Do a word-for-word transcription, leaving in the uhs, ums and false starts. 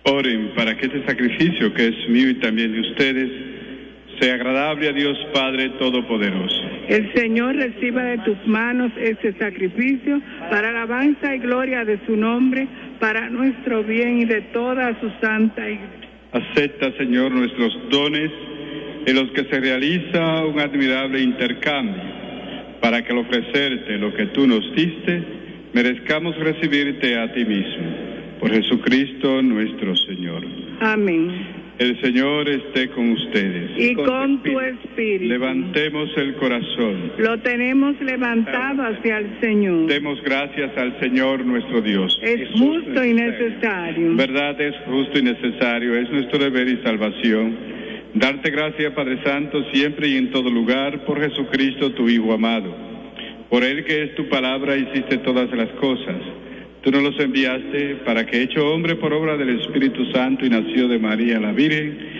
Oren para que este sacrificio, que es mío y también de ustedes, sea agradable a Dios Padre Todopoderoso. El Señor reciba de tus manos este sacrificio para alabanza y gloria de su nombre, para nuestro bien y de toda su santa iglesia. Acepta, Señor, nuestros dones, en los que se realiza un admirable intercambio, para que al ofrecerte lo que tú nos diste, merezcamos recibirte a ti mismo. Por Jesucristo nuestro Señor. Amén. El Señor esté con ustedes. Y con tu espíritu. Levantemos el corazón. Lo tenemos levantado hacia el Señor. Demos gracias al Señor nuestro Dios. Es justo y necesario. Verdad, es justo y necesario, es nuestro deber y salvación. Darte gracias, Padre Santo, siempre y en todo lugar, por Jesucristo, tu Hijo amado. Por Él, que es tu palabra, hiciste todas las cosas. Tú nos los enviaste para que, hecho hombre por obra del Espíritu Santo y nació de María la Virgen,